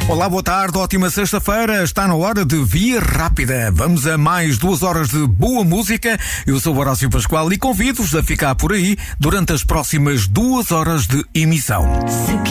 Olá, boa tarde, ótima sexta-feira. Está na hora de Via Rápida. Vamos a mais 2 horas de boa música. Eu sou o Horácio Pascoal e convido-vos a ficar por aí durante as próximas 2 horas de emissão.